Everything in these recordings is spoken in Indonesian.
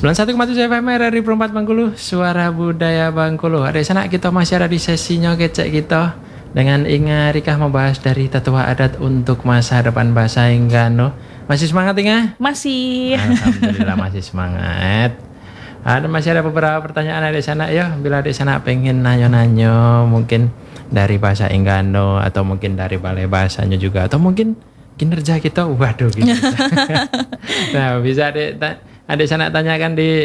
91,7 FM RRI Perempat Bengkulu, Suara Budaya Bengkulu. Ada sana kita masih ada di sesinya kecek kita dengan Inga Rika membahas dari tetua adat untuk masa depan bahasa Enggano. Masih semangat Inga? Masih. Alhamdulillah masih semangat. Masih ada beberapa pertanyaan ada di sana ya. Bila di sana pengen nanyo-nanyo mungkin dari bahasa Enggano atau mungkin dari balai bahasanya juga atau mungkin kinerja kita, waduh gitu. Nah bisa adik sana tanyakan di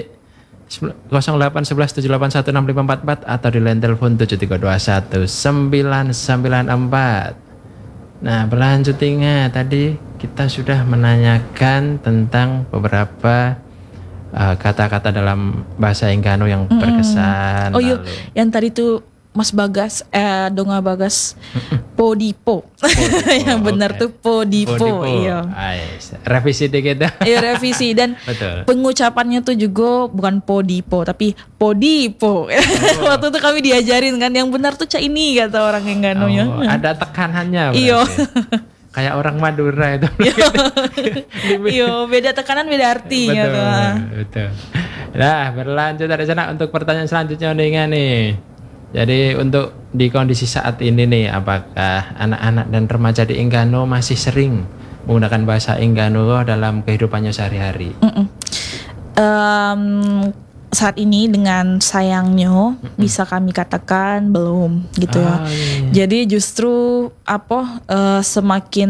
0811781654 atau di line telepon 73211994. Nah berlanjut Inga, tadi kita sudah menanyakan tentang beberapa kata-kata dalam bahasa Enggano yang berkesan. Oh iya, yang tadi tuh Mas Bagas, Donga Bagas, Podipo. Yang benar tuh Podipo. Iya. Revisi dikit dah. Iya revisi dan betul. Pengucapannya tuh juga bukan Podipo tapi Podipo. Waktu itu kami diajarin kan yang benar tuh ini kata orang Engganonya. Oh, ada tekanannya. Iya. Kayak orang Madura itu. Iya, beda tekanan beda arti. Betul. Nah, berlanjut dari sana untuk pertanyaan selanjutnya nih. Jadi untuk di kondisi saat ini nih, apakah anak-anak dan remaja di Enggano masih sering menggunakan bahasa Enggano dalam kehidupannya sehari-hari? Saat ini dengan sayangnya bisa kami katakan belum gitu ya. Iya. Jadi justru semakin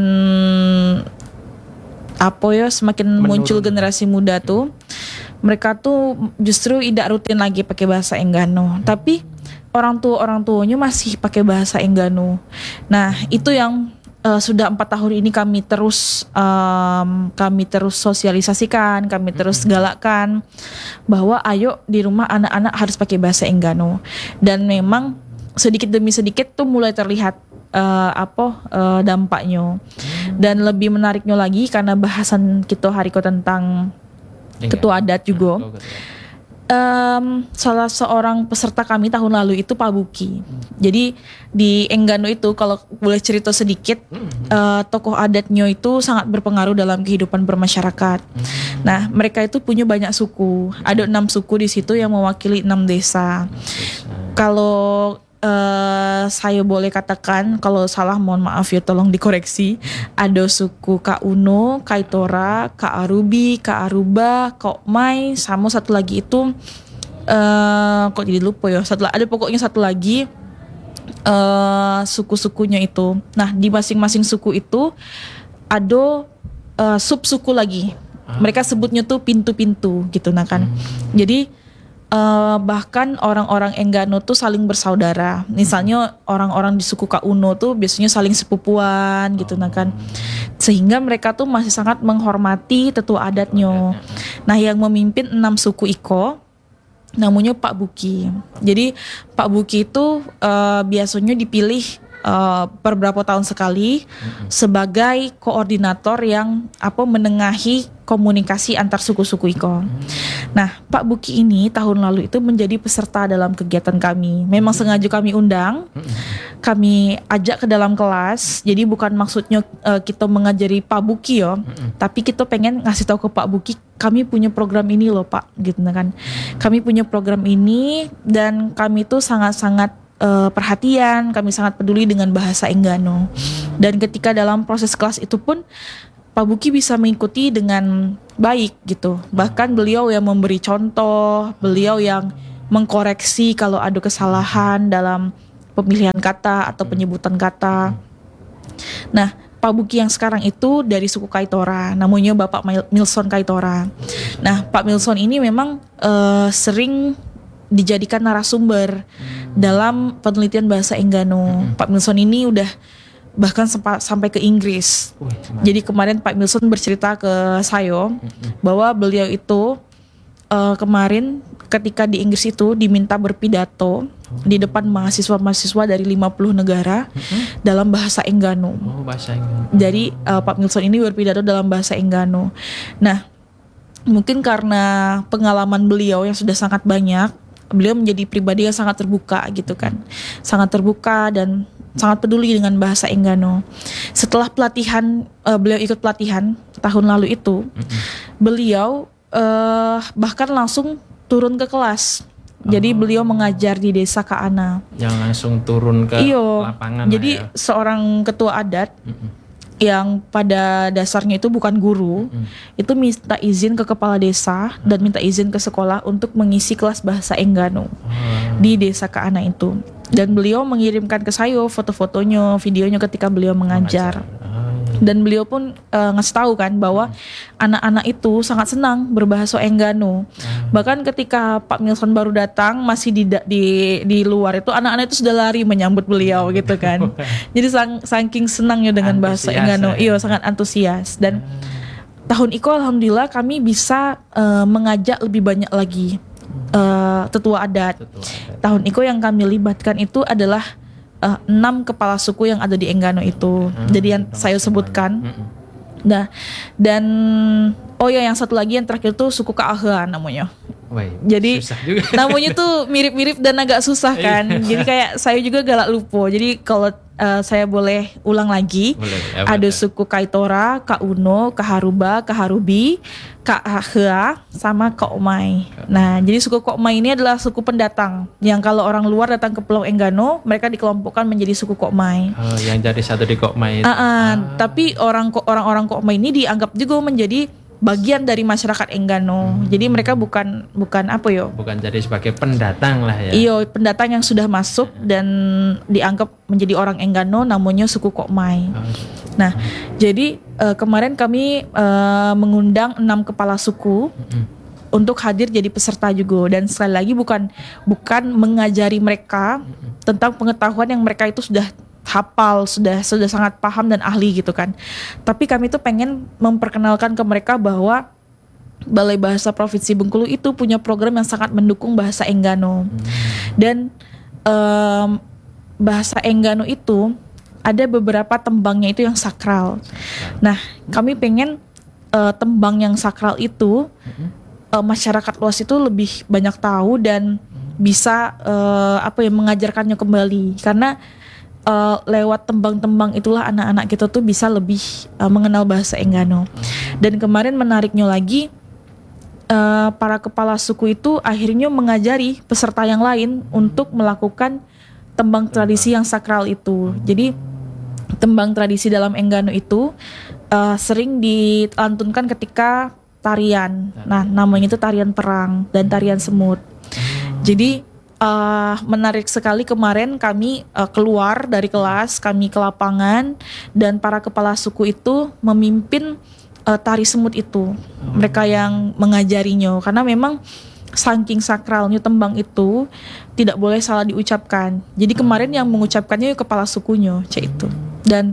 muncul generasi muda tuh, mereka tuh justru tidak rutin lagi pakai bahasa Enggano, tapi orang tuanya masih pakai bahasa Enggano. Nah itu yang sudah 4 tahun ini kami terus sosialisasikan, kami terus galakkan bahwa ayo di rumah anak-anak harus pakai bahasa Enggano. Dan memang sedikit demi sedikit tuh mulai terlihat dampaknya. Dan lebih menariknya lagi karena bahasan kita hari ini tentang ketua adat juga. Salah seorang peserta kami tahun lalu itu Pak Buki. Jadi di Enggano itu kalau boleh cerita sedikit, tokoh adatnya itu sangat berpengaruh dalam kehidupan bermasyarakat. Nah mereka itu punya banyak suku. Ada 6 suku di situ yang mewakili 6 desa. Kalau saya boleh katakan, kalau salah mohon maaf ya, tolong dikoreksi. Ada suku Kak Uno, Kaitora, Kak Arubi, Kak Aruba, Kok Mai, sama satu lagi itu kok jadi lupa ya. Ada pokoknya satu lagi suku-sukunya itu. Nah di masing-masing suku itu ada sub-suku lagi. Mereka sebutnya tuh pintu-pintu gitu nah kan. Jadi bahkan orang-orang Enggano tuh saling bersaudara. Misalnya orang-orang di suku Kak Uno tuh biasanya saling sepupuan gitu nah kan. Sehingga mereka tuh masih sangat menghormati tetua adatnya. Nah yang memimpin 6 suku Iko namanya Pak Buki. Jadi Pak Buki itu biasanya dipilih per berapa tahun sekali sebagai koordinator yang menengahi komunikasi antar suku-suku Iko. Nah, Pak Buki ini tahun lalu itu menjadi peserta dalam kegiatan kami. Memang sengaja kami undang, kami ajak ke dalam kelas. Jadi bukan maksudnya kita mengajari Pak Buki ya, tapi kita pengen ngasih tahu ke Pak Buki, kami punya program ini loh Pak, gitu kan. Kami punya program ini dan kami tuh sangat-sangat perhatian, kami sangat peduli dengan bahasa Enggano. Dan ketika dalam proses kelas itu pun Pak Buki bisa mengikuti dengan baik gitu. Bahkan beliau yang memberi contoh, beliau yang mengkoreksi kalau ada kesalahan dalam pemilihan kata atau penyebutan kata. Nah, Pak Buki yang sekarang itu dari suku Kaitora, namanya Bapak Milson Kaitora. Nah, Pak Milson ini memang sering dijadikan narasumber dalam penelitian bahasa Enggano. Pak Milson ini udah bahkan sampai ke Inggris. Jadi kemarin Pak Milson bercerita ke saya bahwa beliau itu kemarin ketika di Inggris itu diminta berpidato di depan mahasiswa-mahasiswa dari 50 negara dalam bahasa Enggano. Jadi Pak Milson ini berpidato dalam bahasa Enggano. Nah, mungkin karena pengalaman beliau yang sudah sangat banyak, beliau menjadi pribadi yang sangat terbuka gitu kan. Sangat terbuka dan sangat peduli dengan bahasa Enggano. Setelah pelatihan, beliau ikut pelatihan tahun lalu itu, beliau bahkan langsung turun ke kelas. Jadi beliau mengajar di desa Kaana. Yang langsung turun ke lapangan. Jadi seorang ketua adat yang pada dasarnya itu bukan guru, itu minta izin ke kepala desa dan minta izin ke sekolah untuk mengisi kelas bahasa Enggano di desa Kaana itu. Dan beliau mengirimkan ke saya foto-fotonya, videonya ketika beliau mengajar. Dan beliau pun ngasih tahu kan bahwa anak-anak itu sangat senang berbahasa Enggano. Bahkan ketika Pak Milson baru datang masih di luar itu, anak-anak itu sudah lari menyambut beliau gitu kan. Jadi saking senangnya dengan bahasa Enggano, iya sangat antusias. Dan tahun itu alhamdulillah kami bisa mengajak lebih banyak lagi tetua adat. Tahun itu yang kami libatkan itu adalah 6 kepala suku yang ada di Enggano itu. Jadi yang saya sebutkan. Nah, dan yang satu lagi yang terakhir tuh suku Kaahea namanya. Jadi namanya tuh mirip-mirip dan agak susah kan. Jadi kayak saya juga galak lupa. Jadi kalau saya boleh ulang lagi. Ada suku Kaitora, Kauno, Kaharuba, Kaharubi, Kaahea, sama Kokmai. Nah, jadi suku Kokmai ini adalah suku pendatang yang kalau orang luar datang ke Pulau Enggano, mereka dikelompokkan menjadi suku Kokmai. Yang jadi satu di Kokmai itu. Tapi orang-orang Kokmai ini dianggap juga menjadi bagian dari masyarakat Enggano. Jadi mereka bukan apa yo? Bukan jadi sebagai pendatang lah ya. Iya, pendatang yang sudah masuk dan dianggap menjadi orang Enggano, namanya suku Kokmai. Nah, jadi kemarin kami mengundang 6 kepala suku untuk hadir jadi peserta juga. Dan sekali lagi bukan mengajari mereka tentang pengetahuan yang mereka itu sudah hafal, sudah sangat paham dan ahli gitu kan. Tapi kami tuh pengen memperkenalkan ke mereka bahwa Balai Bahasa Provinsi Bengkulu itu punya program yang sangat mendukung bahasa Enggano. Dan bahasa Enggano itu ada beberapa tembangnya itu yang sakral. Nah, kami pengen tembang yang sakral itu masyarakat luas itu lebih banyak tahu dan bisa mengajarkannya kembali. Karena lewat tembang-tembang itulah anak-anak kita tuh bisa lebih mengenal bahasa Enggano. Dan kemarin menariknya lagi, para kepala suku itu akhirnya mengajari peserta yang lain untuk melakukan tembang tradisi yang sakral itu. Jadi tembang tradisi dalam Enggano itu sering dilantunkan ketika tarian. Nah, namanya itu tarian perang dan tarian semut. Jadi menarik sekali kemarin kami keluar dari kelas, kami ke lapangan dan para kepala suku itu memimpin tari semut itu. Mereka yang mengajarinya karena memang saking sakralnya tembang itu tidak boleh salah diucapkan. Jadi kemarin yang mengucapkannya kepala sukunya, itu. Dan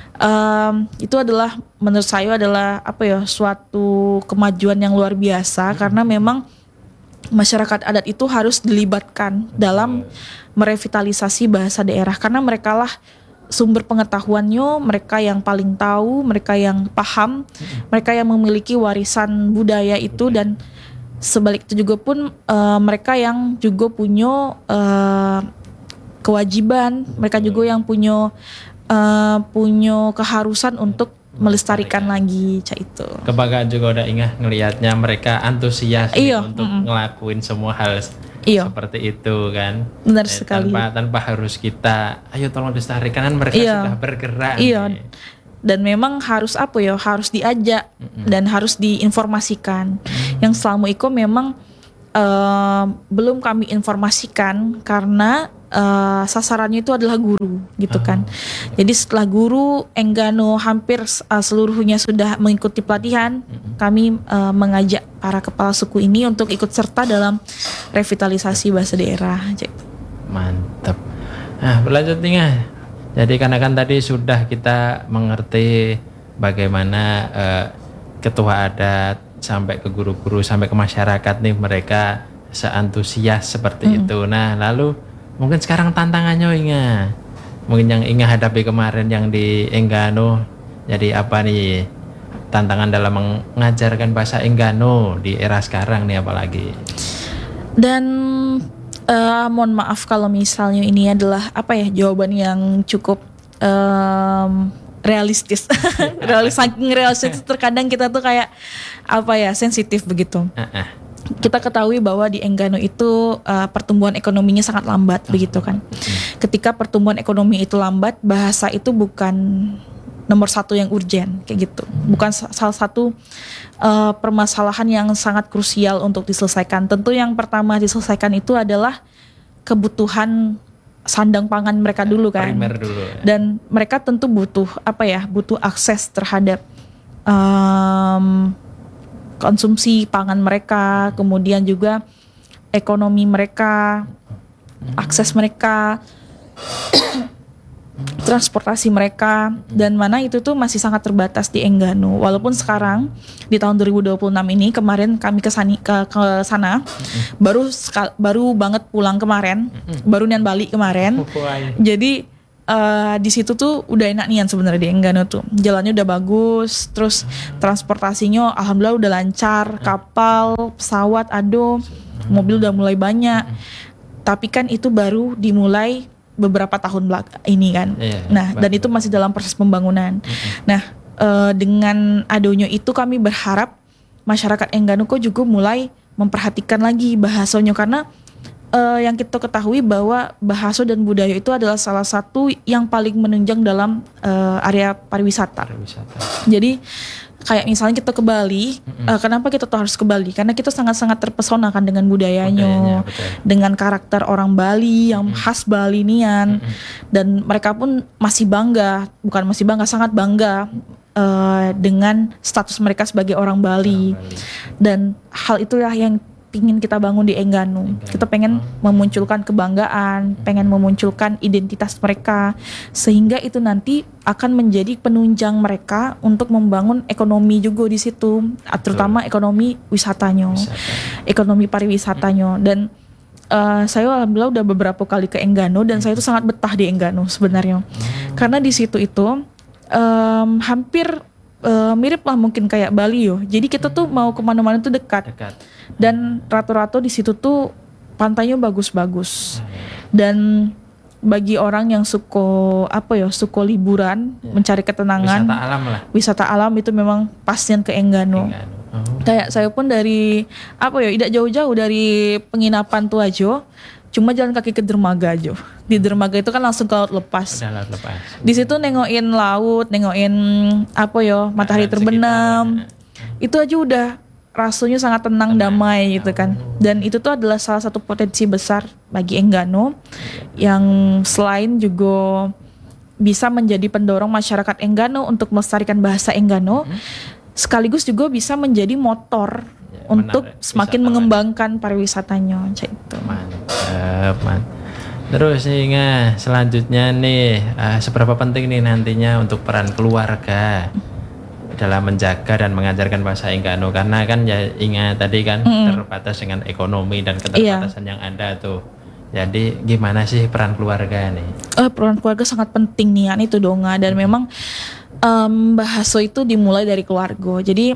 itu adalah menurut saya adalah suatu kemajuan yang luar biasa karena memang masyarakat adat itu harus dilibatkan dalam merevitalisasi bahasa daerah karena merekalah sumber pengetahuannya, mereka yang paling tahu, mereka yang paham, mereka yang memiliki warisan budaya itu dan sebalik itu juga pun mereka yang juga punya kewajiban, mereka juga yang punya keharusan untuk melestarikan lagi itu. Kebanggaan juga udah ingat ngelihatnya mereka antusias untuk ngelakuin semua hal seperti itu kan. Benar sekali. Tanpa harus kita ayo tolong lestarikan, kan mereka sudah bergerak. Dan memang harus harus diajak dan harus diinformasikan. Yang selama itu memang belum kami informasikan karena sasarannya itu adalah guru gitu kan. Jadi setelah guru Enggano hampir seluruhnya sudah mengikuti pelatihan, kami mengajak para kepala suku ini untuk ikut serta dalam revitalisasi bahasa daerah. Mantap. Nah, berlanjut nih. Jadi karena kan tadi sudah kita mengerti bagaimana ketua adat sampai ke guru-guru sampai ke masyarakat nih mereka seantusias seperti itu. Nah, lalu mungkin sekarang tantangannya mungkin yang Inga hadapi kemarin yang di Enggano, jadi apa nih tantangan dalam mengajarkan bahasa Enggano di era sekarang nih apalagi? Dan mohon maaf kalau misalnya ini adalah jawaban yang cukup realistis. Saking realistis terkadang kita tuh kayak sensitif begitu. Kita ketahui bahwa di Enggano itu pertumbuhan ekonominya sangat lambat begitu kan. Ketika pertumbuhan ekonomi itu lambat, bahasa itu bukan nomor satu yang urgen kayak gitu. Bukan salah satu permasalahan yang sangat krusial untuk diselesaikan. Tentu yang pertama diselesaikan itu adalah kebutuhan sandang pangan mereka dulu kan. Primer dulu. Dan mereka tentu butuh butuh akses terhadap konsumsi pangan mereka, kemudian juga ekonomi mereka, akses mereka, transportasi mereka, dan mana itu tuh masih sangat terbatas di Enggano. Walaupun sekarang di tahun 2026 ini, kemarin kami ke sana, baru banget pulang kemarin, baru nian balik kemarin. Jadi di situ tuh udah enak nian sebenarnya di Enggano tuh. Jalannya udah bagus, terus transportasinya alhamdulillah udah lancar, kapal, pesawat, mobil udah mulai banyak. Tapi kan itu baru dimulai beberapa tahun ini kan. Nah, dan itu masih dalam proses pembangunan. Nah, dengan adanya itu kami berharap masyarakat Enggano kok juga mulai memperhatikan lagi bahasanya, karena yang kita ketahui bahwa bahasa dan budaya itu adalah salah satu yang paling menunjang dalam area pariwisata. Jadi kayak misalnya kita ke Bali, kenapa kita tuh harus ke Bali? Karena kita sangat-sangat terpesona kan dengan budayanya, dengan karakter orang Bali yang khas Bali nian, dan mereka pun sangat bangga dengan status mereka sebagai orang Bali. Dan hal itulah yang ingin kita bangun di Enggano. Kita pengen memunculkan kebanggaan, pengen memunculkan identitas mereka, sehingga itu nanti akan menjadi penunjang mereka untuk membangun ekonomi juga di situ, terutama ekonomi wisatanya, ekonomi pariwisatanya. Dan saya alhamdulillah udah beberapa kali ke Enggano, dan saya itu sangat betah di Enggano sebenarnya, karena di situ itu hampir mirip lah mungkin kayak Bali yo. Jadi kita tuh mau kemana-mana tuh dekat. Dan rata-rata di situ tuh pantainya bagus-bagus. Dan bagi orang yang suka liburan, mencari ketenangan, wisata alam itu memang pastian ke Enggano. Kayak saya pun dari tidak jauh-jauh dari penginapan tuh aja, cuma jalan kaki ke dermaga aja. Di dermaga itu kan langsung ke laut lepas. Di situ nengokin laut, nengokin matahari terbenam. Itu aja udah rasanya sangat tenang, damai gitu kan. Dan itu tuh adalah salah satu potensi besar bagi Enggano, yang selain juga bisa menjadi pendorong masyarakat Enggano untuk melestarikan bahasa Enggano, sekaligus juga bisa menjadi motor untuk semakin mengembangkan pariwisatanya. Itu. Mantap. Terus nih selanjutnya nih, seberapa penting nih nantinya untuk peran keluarga dalam menjaga dan mengajarkan bahasa Enggano, karena kan ya ingat tadi kan terbatas dengan ekonomi dan keterbatasan yang ada tuh. Jadi gimana sih peran keluarga nih? Peran keluarga sangat penting nih, itu donga, dan memang bahasa itu dimulai dari keluarga. Jadi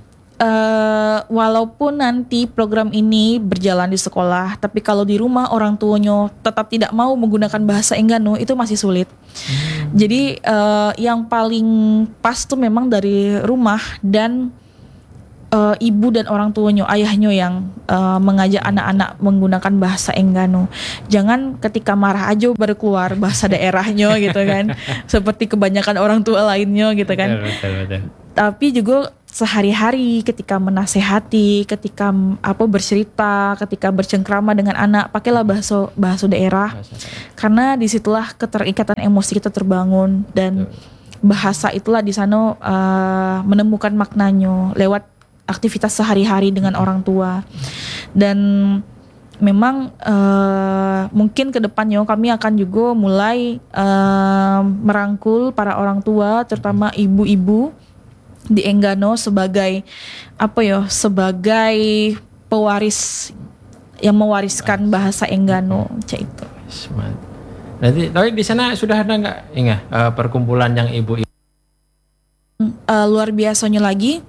walaupun nanti program ini berjalan di sekolah, tapi kalau di rumah orang tuanya tetap tidak mau menggunakan bahasa Enggano, itu masih sulit. Jadi yang paling pas tuh memang dari rumah, dan ibu dan orang tuanya, ayahnya yang mengajak anak-anak menggunakan bahasa Enggano. Jangan ketika marah aja baru keluar bahasa daerahnya gitu kan, seperti kebanyakan orang tua lainnya gitu kan. Betul. Tapi juga sehari-hari ketika menasehati, ketika bercerita, ketika bercengkrama dengan anak, pakailah bahasa daerah. Karena disitulah keterikatan emosi kita terbangun, dan bahasa itulah di sana menemukan maknanya lewat aktivitas sehari-hari dengan orang tua. Dan memang mungkin ke depannya kami akan juga mulai merangkul para orang tua, terutama ibu-ibu di Enggano sebagai sebagai pewaris yang mewariskan bahasa Enggano, itu. Nanti, tapi di sana sudah ada nggak perkumpulan yang ibu? Luar biasanya lagi,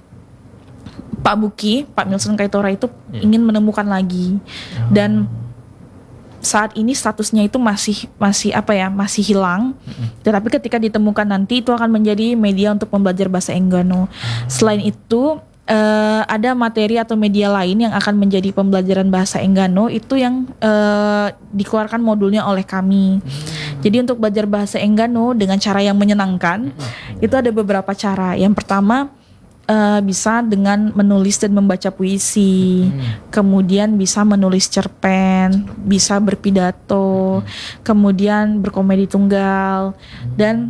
Pak Milson Kaitora itu ingin menemukan lagi, dan saat ini statusnya itu masih hilang. Tetapi ketika ditemukan nanti, itu akan menjadi media untuk membelajar bahasa Enggano. Selain itu, ada materi atau media lain yang akan menjadi pembelajaran bahasa Enggano itu yang dikeluarkan modulnya oleh kami. Jadi untuk belajar bahasa Enggano dengan cara yang menyenangkan itu ada beberapa cara. Yang pertama bisa dengan menulis dan membaca puisi, kemudian bisa menulis cerpen, bisa berpidato, kemudian berkomedi tunggal, dan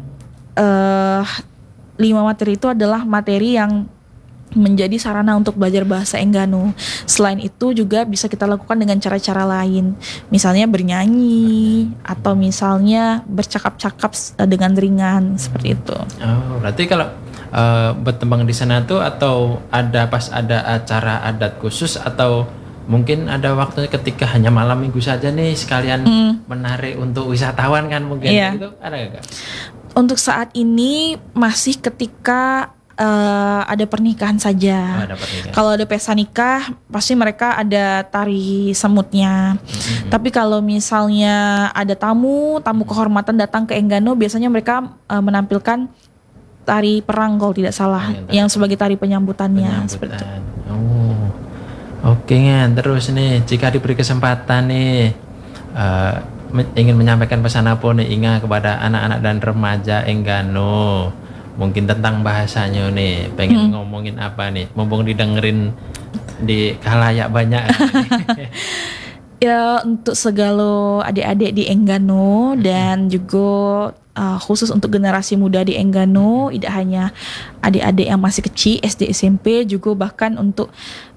5 materi itu adalah materi yang menjadi sarana untuk belajar bahasa Enggano. Selain itu juga bisa kita lakukan dengan cara-cara lain, misalnya bernyanyi atau misalnya bercakap-cakap dengan ringan seperti itu. Oh, berarti kalau bertembang di sana tuh atau ada pas ada acara adat khusus atau mungkin ada waktu ketika hanya malam minggu saja nih sekalian menarik untuk wisatawan kan mungkin gitu ada gak? Untuk saat ini masih ketika ada pernikahan saja. Kalau ada pesta nikah, pasti mereka ada tari semutnya. Tapi kalau misalnya ada tamu kehormatan datang ke Enggano, biasanya mereka menampilkan tari perang kalau tidak salah, yang sebagai tari penyambutannya. Seperti itu. Oh, oke Ngan. Terus nih, jika diberi kesempatan nih, ingin menyampaikan pesan apa nih Inga kepada anak-anak dan remaja Enggano? Mungkin tentang bahasanya nih, pengen ngomongin apa nih, mumpung didengerin di khalayak banyak. Ya, untuk segala adik-adik di Enggano dan juga khusus untuk generasi muda di Enggano, tidak hanya adik-adik yang masih kecil SD SMP, juga bahkan untuk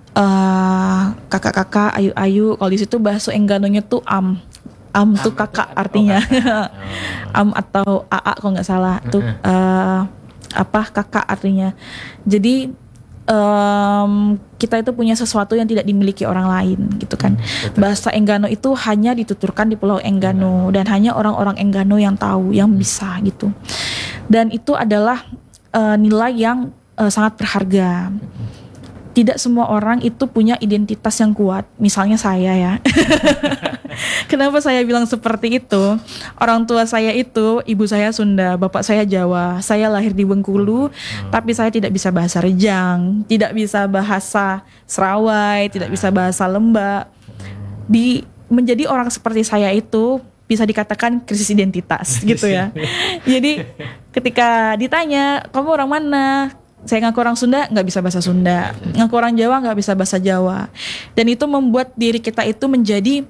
kakak-kakak, ayu-ayu. Kalau di situ bahasa Engganonya tuh am tuh kakak artinya. Am atau aa kalau nggak salah tuh kakak artinya. Jadi kita itu punya sesuatu yang tidak dimiliki orang lain gitu kan. Bahasa Enggano itu hanya dituturkan di Pulau Enggano dan hanya orang-orang Enggano yang tahu, yang bisa gitu. Dan itu adalah nilai yang sangat berharga. Tidak semua orang itu punya identitas yang kuat. Misalnya saya ya. Kenapa saya bilang seperti itu? Orang tua saya itu, ibu saya Sunda, bapak saya Jawa. Saya lahir di Bengkulu, tapi saya tidak bisa bahasa Rejang, tidak bisa bahasa Serawai, tidak bisa bahasa Lembak. Menjadi orang seperti saya itu bisa dikatakan krisis identitas gitu ya. Jadi ketika ditanya, kamu orang mana? Saya ngaku orang Sunda, nggak bisa bahasa Sunda. Ngaku orang Jawa, nggak bisa bahasa Jawa. Dan itu membuat diri kita itu menjadi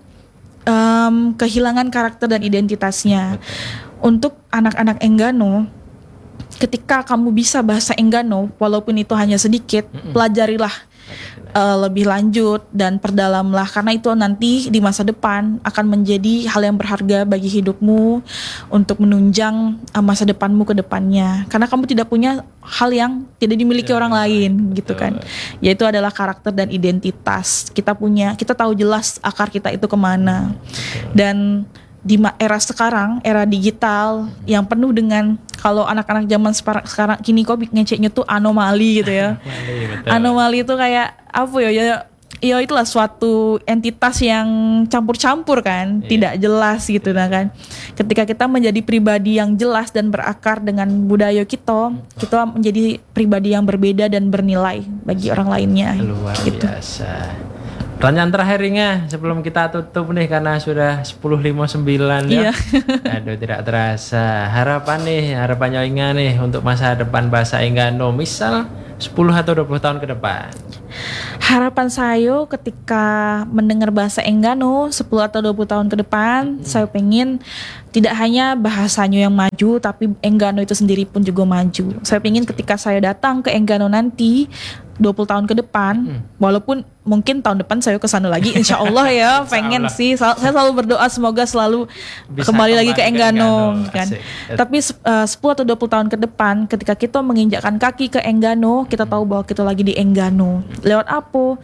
kehilangan karakter dan identitasnya. Untuk anak-anak Enggano, ketika kamu bisa bahasa Enggano, walaupun itu hanya sedikit, pelajarilah lebih lanjut dan perdalamlah, karena itu nanti di masa depan akan menjadi hal yang berharga bagi hidupmu untuk menunjang masa depanmu ke depannya, karena kamu tidak punya hal yang tidak dimiliki orang lain gitu kan, yaitu adalah karakter dan identitas. Kita tahu jelas akar kita itu kemana. Dan di era sekarang, era digital yang penuh dengan, kalau anak-anak zaman sekarang kini kok ngeceknya tuh anomali gitu ya. Anomali itu kayak apa ya itulah suatu entitas yang campur-campur kan, tidak jelas gitu nah kan. Ketika kita menjadi pribadi yang jelas dan berakar dengan budaya kita menjadi pribadi yang berbeda dan bernilai bagi orang lainnya. Luar gitu. Biasa. Pertanyaan terakhir Inga sebelum kita tutup nih karena sudah 10.59 ya. Aduh tidak terasa. Harapannya Inga nih untuk masa depan bahasa Enggano misal 10 atau 20 tahun ke depan. Harapan saya ketika mendengar bahasa Enggano 10 atau 20 tahun ke depan, saya pengen tidak hanya bahasanya yang maju, tapi Enggano itu sendiri pun juga maju. Saya pengen ketika saya datang ke Enggano nanti 20 tahun ke depan, walaupun mungkin tahun depan saya kesana lagi, insya Allah ya, pengen sih. Saya selalu berdoa semoga selalu kembali lagi ke Enggano kan. Tapi 10 atau 20 tahun ke depan, ketika kita menginjakkan kaki ke Enggano, kita tahu bahwa kita lagi di Enggano. Lewat apa?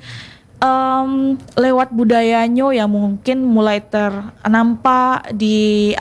Lewat budayanya yang mungkin mulai ternampak di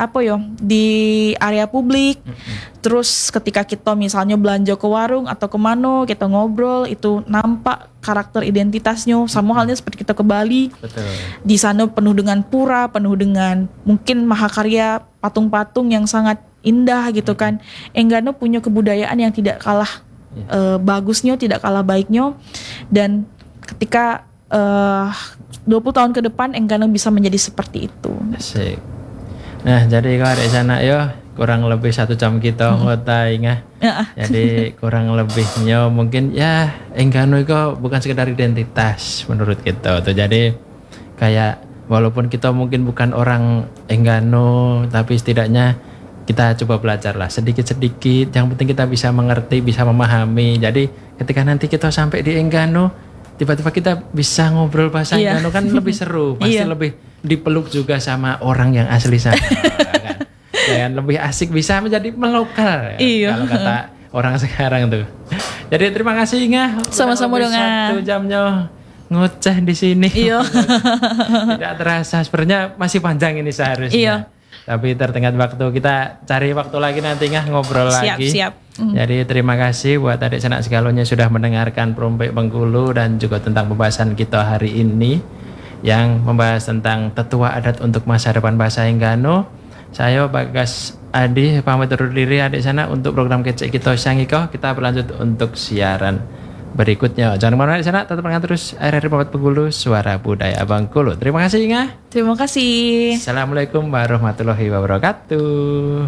area publik. Terus ketika kita misalnya belanja ke warung atau kemana, kita ngobrol, itu nampak karakter identitasnya. Sama halnya seperti kita ke Bali. Betul. Di sana penuh dengan pura, penuh dengan mungkin mahakarya, patung-patung yang sangat indah gitu kan. Enggano punya kebudayaan yang tidak kalah bagusnya tidak kalah baiknya, dan ketika 20 tahun ke depan Enggano bisa menjadi seperti itu. Asik. Nah, jadi kalau ada di sana yo kurang lebih 1 jam kita ngota ingat. Jadi kurang lebihnya mungkin ya Enggano itu bukan sekedar identitas menurut kita tuh. Jadi kayak walaupun kita mungkin bukan orang Enggano, tapi setidaknya kita coba belajar lah sedikit-sedikit. Yang penting kita bisa mengerti, bisa memahami. Jadi ketika nanti kita sampai di Enggano, tiba-tiba kita bisa ngobrol bahasa Enggano kan lebih seru, pasti lebih dipeluk juga sama orang yang asli sana kan. Dan lebih asik, bisa menjadi melokal ya, kalau kata orang sekarang tuh. Jadi terima kasih Inga. Sama-sama dengan 1 jamnya ngoceh di sini. Tidak terasa, sebenarnya masih panjang ini seharusnya. Tapi tertengah waktu, kita cari waktu lagi nanti Inga ngobrol lagi. Siap. Jadi terima kasih buat adik sanak segalonya sudah mendengarkan Prompek Bengkulu dan juga tentang pembahasan kita hari ini yang membahas tentang tetua adat untuk masa depan bahasa Enggano. Saya Bagas Adi pamit undur diri adik sana untuk program kecek kita siang iko. Kita berlanjut untuk siaran berikutnya. Jangan kemana-mana di sana, tetap dengar terus RRI Prompek Bengkulu, suara budaya Bengkulu. Terima kasih Inga. Terima kasih. Assalamualaikum warahmatullahi wabarakatuh.